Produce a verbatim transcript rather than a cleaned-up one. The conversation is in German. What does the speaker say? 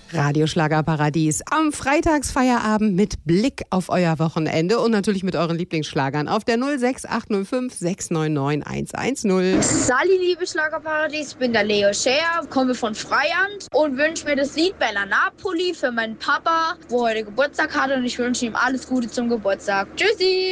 Radioschlagerparadies am Freitagsfeierabend mit Blick auf euer Wochenende und natürlich mit euren Lieblingsschlagern auf der null sechs acht null fünf sechs neun neun eins eins null. Sali, liebe Schlagerparadies, ich bin der Leo Scher, komme von Freiand und wünsche mir das Lied Bella Napoli für meinen Papa, wo heute Geburtstag hat, und ich wünsche ihm alles Gute zum Geburtstag. Tschüssi!